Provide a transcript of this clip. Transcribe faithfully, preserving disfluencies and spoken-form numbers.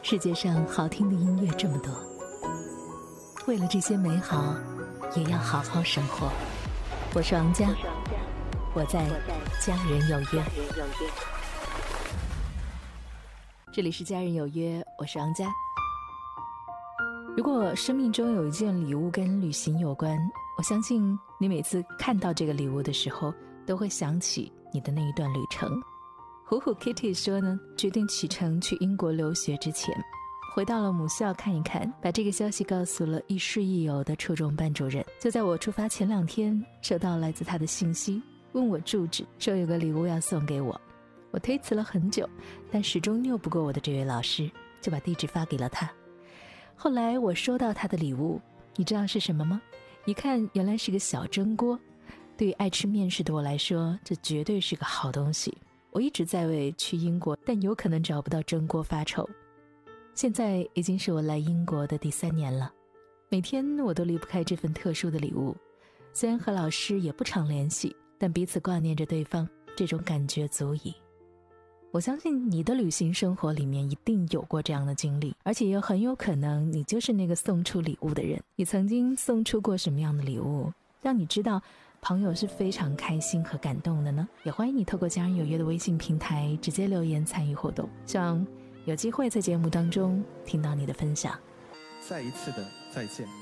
世界上好听的音乐这么多，为了这些美好也要好好生活。我是王佳，我在家人有约。这里是家人有约，我是王佳。如果生命中有一件礼物跟旅行有关，我相信你每次看到这个礼物的时候都会想起你的那一段旅程。虎虎 Kitty 说呢，决定启程去英国留学之前，回到了母校看一看，把这个消息告诉了亦师亦友的初中班主任。就在我出发前两天，收到来自他的信息，问我住址，说有个礼物要送给我。我推辞了很久，但始终拗不过我的这位老师，就把地址发给了他。后来我收到他的礼物，你知道是什么吗？一看原来是个小蒸锅。对于爱吃面食的我来说，这绝对是个好东西。我一直在为去英国但有可能找不到蒸锅发愁。现在已经是我来英国的第三年了，每天我都离不开这份特殊的礼物。虽然和老师也不常联系，但彼此挂念着对方，这种感觉足矣。我相信你的旅行生活里面一定有过这样的经历，而且也很有可能你就是那个送出礼物的人。你曾经送出过什么样的礼物，让你知道朋友是非常开心和感动的呢？也欢迎你透过家人有约的微信平台直接留言参与互动，希望有机会在节目当中听到你的分享。 再一次的再见。